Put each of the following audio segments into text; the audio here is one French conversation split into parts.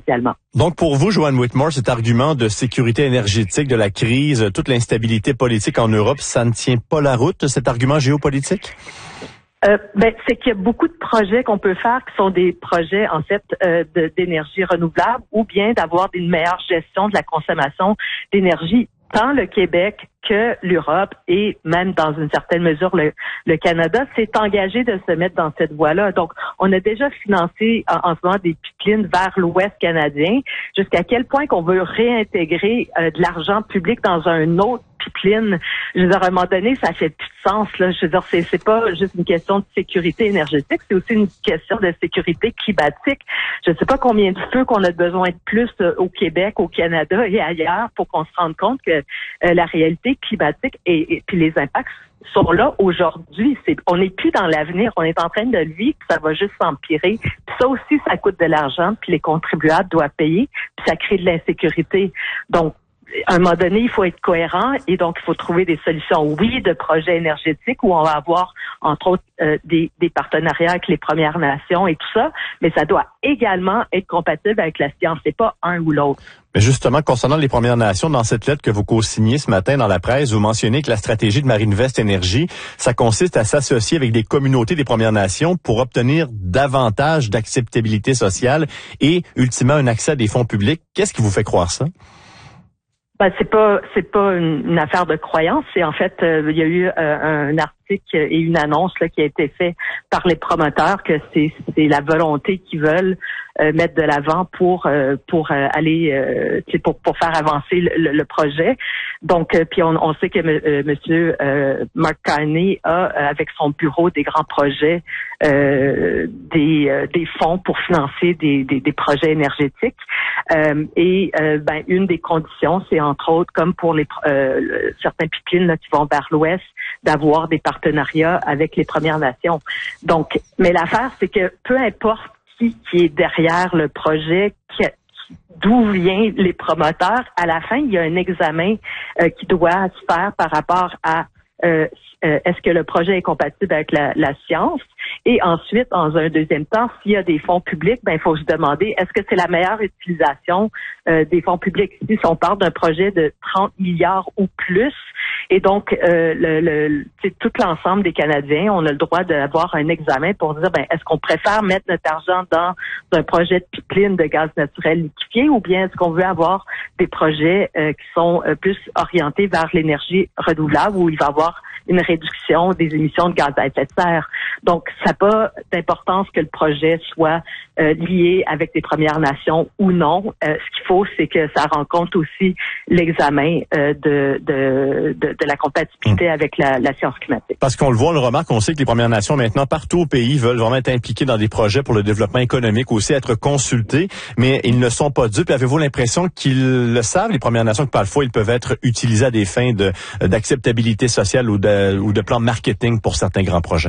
initialement. Donc, pour vous, Joanne Whitmore, cet argument de sécurité énergétique, de la crise, toute l'instabilité politique en Europe, ça ne tient pas la route, cet argument géopolitique? C'est qu'il y a beaucoup de projets qu'on peut faire qui sont des projets, en fait, d'énergie renouvelable ou bien d'avoir une meilleure gestion de la consommation d'énergie. Tant le Québec que l'Europe et même dans une certaine mesure le Canada s'est engagé de se mettre dans cette voie-là. Donc, on a déjà financé en ce moment des pipelines vers l'Ouest canadien. Jusqu'à quel point qu'on veut réintégrer de l'argent public dans un autre pipeline? Je veux dire, à un moment donné, ça fait plus de sens, là. Je veux dire, c'est pas juste une question de sécurité énergétique, c'est aussi une question de sécurité climatique. Je ne sais pas combien de feux qu'on a besoin de plus au Québec, au Canada et ailleurs pour qu'on se rende compte que la réalité climatique et puis les impacts sont là aujourd'hui. On n'est plus dans l'avenir, on est en train de le vivre, puis ça va juste s'empirer. Puis ça aussi, ça coûte de l'argent, puis les contribuables doivent payer, puis ça crée de l'insécurité. Donc, à un moment donné, il faut être cohérent et donc il faut trouver des solutions, oui, de projets énergétiques où on va avoir, entre autres, des partenariats avec les Premières Nations et tout ça, mais ça doit également être compatible avec la science. C'est pas un ou l'autre. Mais justement, concernant les Premières Nations, dans cette lettre que vous co-signez ce matin dans la presse, vous mentionnez que la stratégie de Marinvest Énergie, ça consiste à s'associer avec des communautés des Premières Nations pour obtenir davantage d'acceptabilité sociale et, ultimement, un accès à des fonds publics. Qu'est-ce qui vous fait croire ça? C'est pas une affaire de croyance. C'est en fait, il y a eu un article et une annonce là qui a été fait par les promoteurs que c'est la volonté qu'ils veulent mettre de l'avant pour aller pour faire avancer le projet. Donc puis on sait que monsieur Mark Carney a avec son bureau des grands projets des fonds pour financer des projets énergétiques et une des conditions c'est entre autres comme pour les certains pipelines là, qui vont vers l'ouest d'avoir des partenariats avec les Premières Nations. Donc, mais l'affaire, c'est que peu importe qui est derrière le projet, d'où viennent les promoteurs, à la fin, il y a un examen qui doit se faire par rapport à est-ce que le projet est compatible avec la science? Et ensuite, dans un deuxième temps, s'il y a des fonds publics, il faut se demander est-ce que c'est la meilleure utilisation des fonds publics? Si on parle d'un projet de 30 milliards ou plus, et donc tout l'ensemble des Canadiens, on a le droit d'avoir un examen pour dire est-ce qu'on préfère mettre notre argent dans un projet de pipeline de gaz naturel liquéfié ou bien est-ce qu'on veut avoir des projets qui sont plus orientés vers l'énergie renouvelable où il va y avoir une réduction des émissions de gaz à effet de serre. Donc, ça n'a pas d'importance que le projet soit lié avec les Premières Nations ou non. Ce qu'il faut, c'est que ça rencontre aussi l'examen de la compatibilité avec la science climatique. Parce qu'on le voit, on le remarque, on sait que les Premières Nations, maintenant, partout au pays, veulent vraiment être impliquées dans des projets pour le développement économique, aussi être consultés, mais ils ne sont pas dupes. Avez-vous l'impression qu'ils le savent, les Premières Nations, que parfois ils peuvent être utilisés à des fins d'acceptabilité sociale ou de plan marketing pour certains grands projets?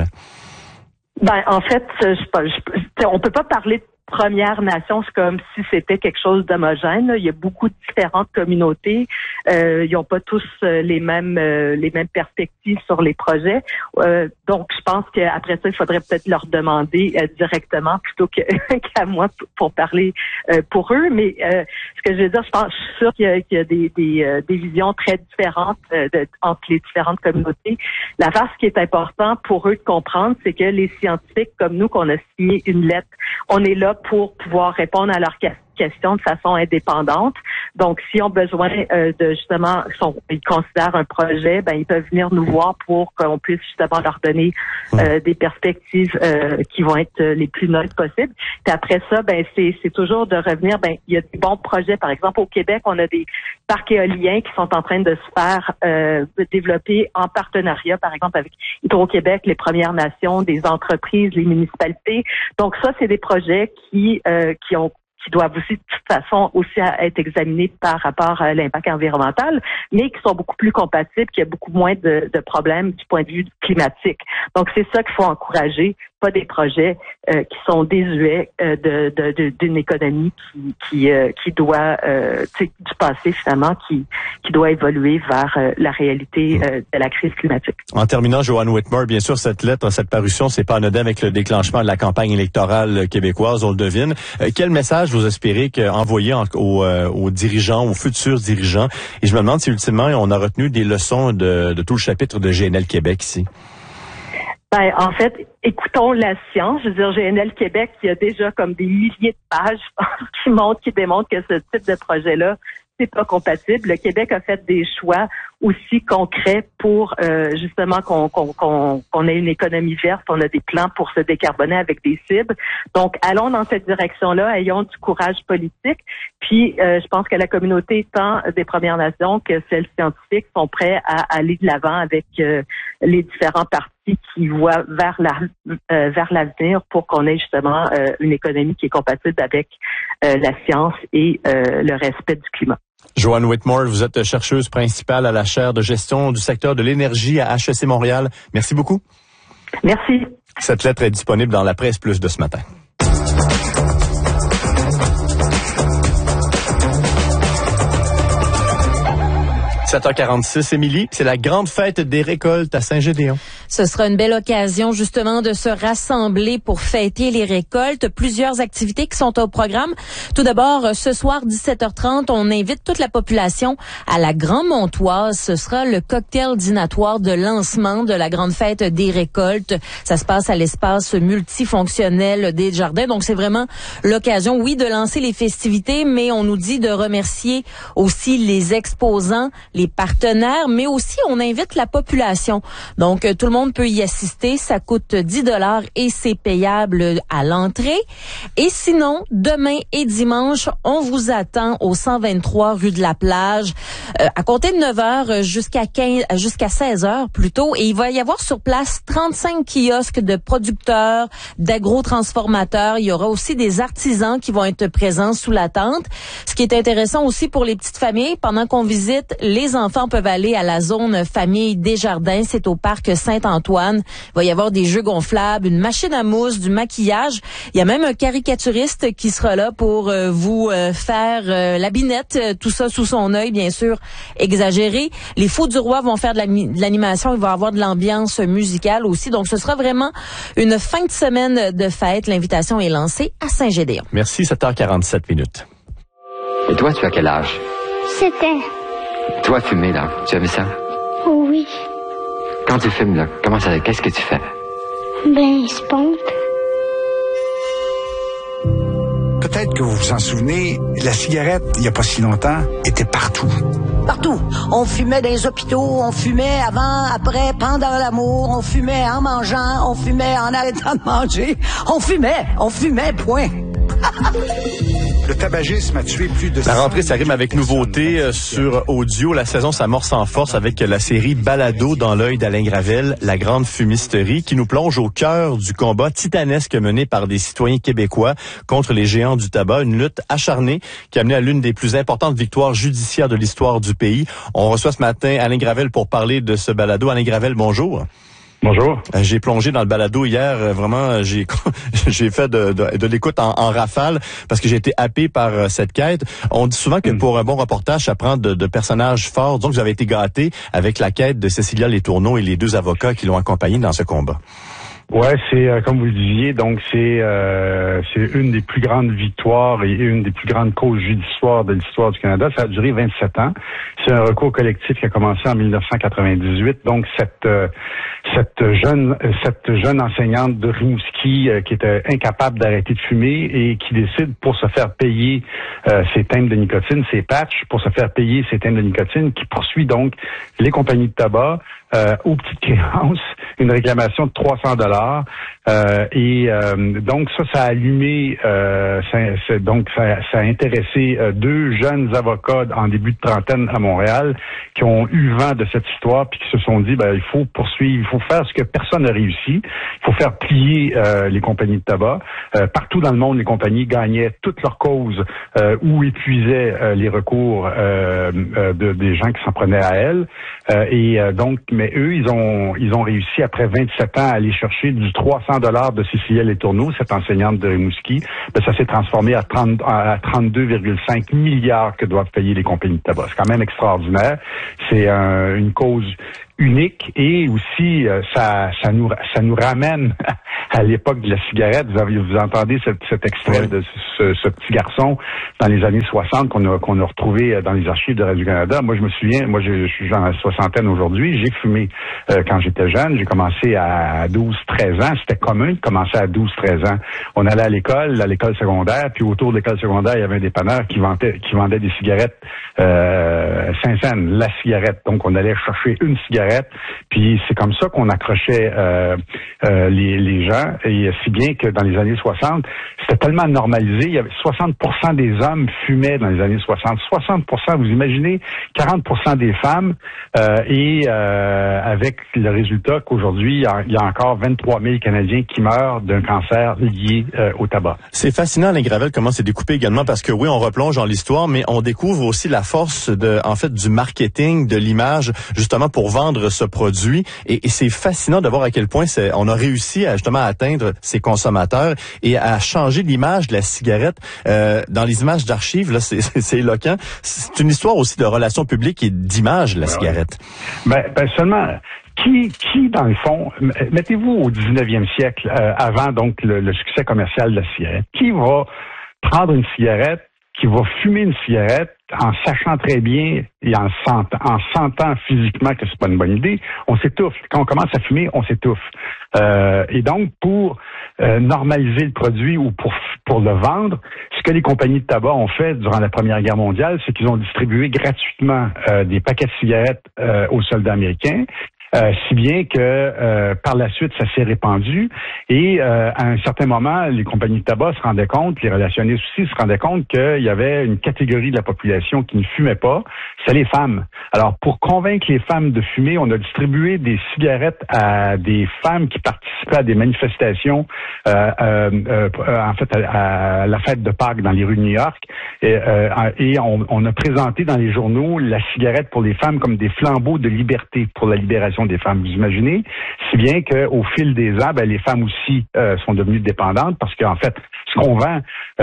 En fait, on peut pas parler de Premières Nations, c'est comme si c'était quelque chose d'homogène. Il y a beaucoup de différentes communautés. Ils n'ont pas tous les mêmes perspectives sur les projets. Donc, je pense qu'après ça, il faudrait peut-être leur demander directement plutôt qu'à moi pour parler pour eux. Mais ce que je veux dire, je suis sûre qu'il y a des visions très différentes entre les différentes communautés. L'affaire, ce qui est important pour eux de comprendre, c'est que les scientifiques comme nous, qu'on a signé une lettre, on est là pour pouvoir répondre à leurs questions de façon indépendante. Donc, s'ils ont besoin de justement, ils considèrent un projet, ils peuvent venir nous voir pour qu'on puisse justement leur donner des perspectives qui vont être les plus neutres possibles. Puis après ça, c'est toujours de revenir. Il y a des bons projets. Par exemple, au Québec, on a des parcs éoliens qui sont en train de se faire développer en partenariat, par exemple, avec Hydro-Québec, les Premières Nations, des entreprises, les municipalités. Donc ça, c'est des projets qui doivent aussi, de toute façon, aussi être examinés par rapport à l'impact environnemental, mais qui sont beaucoup plus compatibles, qui a beaucoup moins de problèmes du point de vue climatique. Donc, c'est ça qu'il faut encourager. pas des projets qui sont désuets d'une économie qui doit du passé finalement qui doit évoluer vers la réalité de la crise climatique. En terminant, Joanne Whitmore, bien sûr, cette lettre, cette parution, c'est pas anodin avec le déclenchement de la campagne électorale québécoise, on le devine. Quel message vous espérez envoyer aux dirigeants, aux futurs dirigeants? Et je me demande si ultimement on a retenu des leçons de tout le chapitre de GNL Québec ici. Ben, en fait, écoutons la science. Je veux dire, GNL Québec, il y a déjà comme des milliers de pages qui démontrent que ce type de projet-là, c'est pas compatible. Le Québec a fait des choix aussi concrets pour justement qu'on ait une économie verte. On a des plans pour se décarboner avec des cibles. Donc, allons dans cette direction-là, ayons du courage politique. Puis, je pense que la communauté, tant des Premières Nations que celles scientifiques, sont prêts à aller de l'avant avec les différents partis qui voient vers l'avenir pour qu'on ait justement une économie qui est compatible avec la science et le respect du climat. Joanne Whitmore, vous êtes chercheuse principale à la chaire de gestion du secteur de l'énergie à HEC Montréal. Merci beaucoup. Merci. Cette lettre est disponible dans la Presse Plus de ce matin. 7h46, Émilie, c'est la grande fête des récoltes à Saint-Gédéon. Ce sera une belle occasion justement de se rassembler pour fêter les récoltes. Plusieurs activités qui sont au programme. Tout d'abord, ce soir, 17h30, on invite toute la population à la Grand Montoise. Ce sera le cocktail dînatoire de lancement de la grande fête des récoltes. Ça se passe à l'espace multifonctionnel des jardins. Donc, c'est vraiment l'occasion, oui, de lancer les festivités, mais on nous dit de remercier aussi les exposants, les partenaires, mais aussi on invite la population. Donc, tout le monde peut y assister. Ça coûte 10$ et c'est payable à l'entrée. Et sinon, demain et dimanche, on vous attend au 123 rue de la Plage à compter de 9h jusqu'à 16h plutôt. Et il va y avoir sur place 35 kiosques de producteurs, d'agro-transformateurs. Il y aura aussi des artisans qui vont être présents sous la tente. Ce qui est intéressant aussi pour les petites familles, pendant qu'on visite, les enfants peuvent aller à la zone famille Desjardins. C'est au parc Saint-Antoine. Il va y avoir des jeux gonflables, une machine à mousse, du maquillage. Il y a même un caricaturiste qui sera là pour vous faire la binette, tout ça sous son œil, bien sûr, exagéré. Les Fous du Roi vont faire de l'animation. Il va y avoir de l'ambiance musicale aussi. Donc, ce sera vraiment une fin de semaine de fête. L'invitation est lancée à Saint-Gédéon. Merci, 7h47 minutes. Et toi, tu as quel âge? 7 ans. Toi, fumer, là, tu as vu ça? Oui. Quand tu fumes, là, qu'est-ce que tu fais? Ben, je pompe. Peut-être que vous vous en souvenez, la cigarette, il n'y a pas si longtemps, était partout. Partout. On fumait dans les hôpitaux, on fumait avant, après, pendant l'amour, on fumait en mangeant, on fumait en arrêtant de manger. On fumait, point. Le tabagisme a tué plus de... La rentrée, ça rime avec nouveauté sur audio. La saison s'amorce en force avec la série Balado dans l'œil d'Alain Gravel, la grande fumisterie, qui nous plonge au cœur du combat titanesque mené par des citoyens québécois contre les géants du tabac. Une lutte acharnée qui a mené à l'une des plus importantes victoires judiciaires de l'histoire du pays. On reçoit ce matin Alain Gravel pour parler de ce balado. Alain Gravel, bonjour. Bonjour. J'ai plongé dans le balado hier, vraiment, j'ai fait de l'écoute en rafale parce que j'ai été happé par cette quête. On dit souvent que pour un bon reportage, ça prend de personnages forts. Donc, vous avez été gâté avec la quête de Cécilia Letourneau et les 2 avocats qui l'ont accompagné dans ce combat. Ouais, c'est comme vous le disiez, donc c'est une des plus grandes victoires et une des plus grandes causes judiciaires de l'histoire du Canada. Ça a duré 27 ans. C'est un recours collectif qui a commencé en 1998. Donc cette jeune enseignante de Rimouski qui était incapable d'arrêter de fumer et qui décide pour se faire payer ses timbres de nicotine, ses patchs, pour se faire payer ses timbres de nicotine, qui poursuit donc les compagnies de tabac aux petites créances, une réclamation de $300. Donc ça a allumé, ça a intéressé 2 jeunes avocats en début de trentaine à Montréal qui ont eu vent de cette histoire puis qui se sont dit il faut poursuivre, il faut faire ce que personne n'a réussi, il faut faire plier les compagnies de tabac. Partout dans le monde, les compagnies gagnaient toutes leurs causes ou épuisaient les recours des gens qui s'en prenaient à elles. Donc mais eux, ils ont réussi après 27 ans à aller chercher du 300$ de Cécilia Letourneau, cette enseignante de Rimouski. Ben, ça s'est transformé à 32,5 milliards que doivent payer les compagnies de tabac. C'est quand même extraordinaire. C'est une cause unique et aussi ça nous ramène à l'époque de la cigarette. Vous entendez cet extrait de ce petit garçon dans les années 60 qu'on a retrouvé dans les archives de Radio-Canada. Moi, je me souviens, je suis dans la soixantaine aujourd'hui. J'ai fumé quand j'étais jeune. J'ai commencé à 12-13 ans. C'était commun de commencer à 12-13 ans. On allait à l'école secondaire, puis autour de l'école secondaire, il y avait un dépanneur qui vendait des cigarettes Saint-Saëns, la cigarette. Donc, on allait chercher une cigarette. Puis c'est comme ça qu'on accrochait les gens, et si bien que dans les années 60, c'était tellement normalisé, il y avait 60% des hommes fumaient dans les années 60. 60%, vous imaginez, 40% des femmes, et avec le résultat qu'aujourd'hui, il y a encore 23 000 Canadiens qui meurent d'un cancer lié au tabac. C'est fascinant, Alain Gravel, comment c'est découpé également, parce que oui, on replonge dans l'histoire, mais on découvre aussi la force du marketing, de l'image, justement pour vendre ce produit. Et c'est fascinant de voir à quel point on a réussi à justement atteindre ces consommateurs et à changer l'image de la cigarette. Dans les images d'archives, là, c'est éloquent. C'est une histoire aussi de relations publiques et d'image de la cigarette. Ben seulement... Qui, dans le fond, mettez-vous au 19e siècle, avant donc le succès commercial de la cigarette, qui va prendre une cigarette, qui va fumer une cigarette en sachant très bien et en sentant physiquement que c'est pas une bonne idée, on s'étouffe. Quand on commence à fumer, on s'étouffe. Et donc, pour normaliser le produit ou pour le vendre, ce que les compagnies de tabac ont fait durant la Première Guerre mondiale, c'est qu'ils ont distribué gratuitement des paquets de cigarettes aux soldats américains. Si bien que par la suite, ça s'est répandu et à un certain moment, les compagnies de tabac se rendaient compte, les relationnistes aussi se rendaient compte qu'il y avait une catégorie de la population qui ne fumait pas, c'est les femmes. Alors, pour convaincre les femmes de fumer, on a distribué des cigarettes à des femmes qui participaient à des manifestations, en fait, à la fête de Pâques dans les rues de New York. Et on a présenté dans les journaux la cigarette pour les femmes comme des flambeaux de liberté pour la libération des femmes. Vous imaginez? Si bien qu'au fil des ans, les femmes aussi sont devenues dépendantes parce qu'en fait, ce qu'on vend,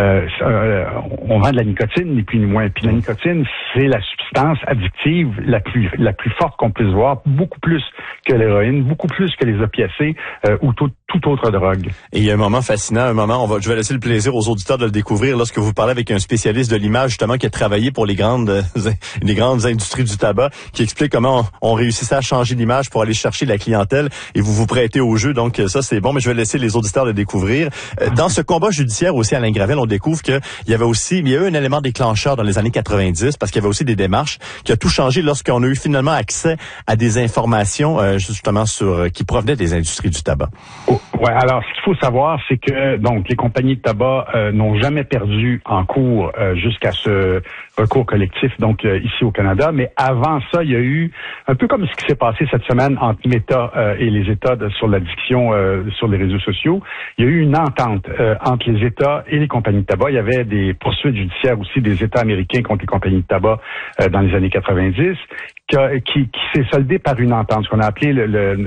on vend de la nicotine, ni plus ni moins. Puis la nicotine, c'est la substance addictive la plus forte qu'on puisse voir, beaucoup plus que l'héroïne, beaucoup plus que les opiacés ou toute autre drogue. Et il y a un moment fascinant, je vais laisser le plaisir aux auditeurs de le découvrir lorsque vous parlez avec un spécialiste de l'image, justement, qui a travaillé pour les grandes industries du tabac, qui explique comment on réussissait à changer l'image pour aller chercher la clientèle et vous prêtez au jeu. Donc ça, c'est bon, mais je vais laisser les auditeurs le découvrir. Dans ce combat judiciaire aussi, Alain Gravel, on découvre qu'il y a eu un élément déclencheur dans les années 90 parce qu'il y avait aussi des démarches qui a tout changé lorsqu'on a eu finalement accès à des informations justement qui provenaient des industries du tabac. Ouais, alors ce qu'il faut savoir, c'est que donc les compagnies de tabac n'ont jamais perdu en cours jusqu'à ce recours collectif, donc ici au Canada. Mais avant ça, il y a eu un peu comme ce qui s'est passé cette semaine entre Meta et les États sur l'addiction sur les réseaux sociaux. Il y a eu une entente entre les États et les compagnies de tabac. Il y avait des poursuites judiciaires aussi des États américains contre les compagnies de tabac dans les années 90. Qui s'est soldé par une entente, ce qu'on a appelé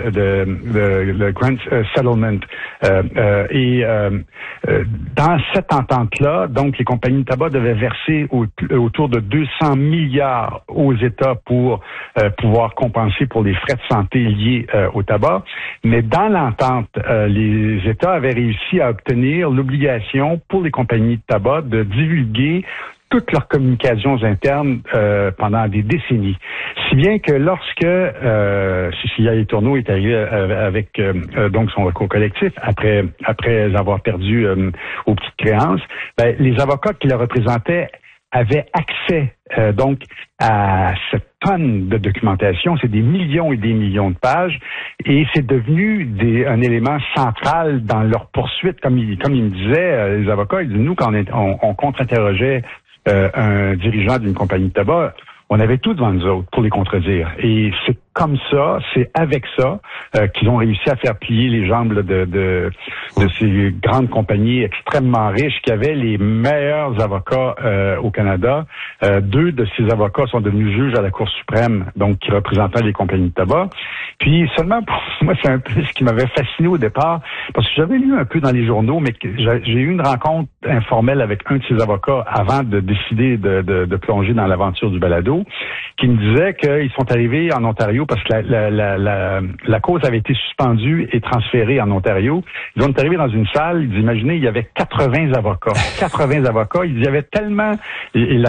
le Grand Settlement. Dans cette entente-là, donc les compagnies de tabac devaient verser autour de 200 milliards aux États pour pouvoir compenser pour les frais de santé liés au tabac. Mais dans l'entente, les États avaient réussi à obtenir l'obligation pour les compagnies de tabac de divulguer toutes leurs communications internes pendant des décennies. Si bien que lorsque Cécilia Letourneau est arrivée avec donc son recours collectif, après avoir perdu aux petites créances, les avocats qui la représentaient avaient accès donc à cette tonne de documentation, c'est des millions et des millions de pages, et c'est devenu un élément central dans leur poursuite, comme ils me disaient, les avocats, ils disaient, nous, quand on contre-interrogeait un dirigeant d'une compagnie de tabac, On avait tout devant nous autres pour les contredire. Et c'est comme ça, c'est avec ça qu'ils ont réussi à faire plier les jambes là, de ces grandes compagnies extrêmement riches qui avaient les meilleurs avocats au Canada. 2 de ces avocats sont devenus juges à la Cour suprême, donc qui représentaient les compagnies de tabac. Puis seulement pour moi, c'est un peu ce qui m'avait fasciné au départ, parce que j'avais lu un peu dans les journaux, mais j'ai eu une rencontre informelle avec un de ces avocats avant de décider de plonger dans l'aventure du balado, qui me disait qu'ils sont arrivés en Ontario parce que la cause avait été suspendue et transférée en Ontario. Ils sont arrivés dans une salle, ils imaginaient, il y avait 80 avocats. 80 avocats, il y avait tellement... Et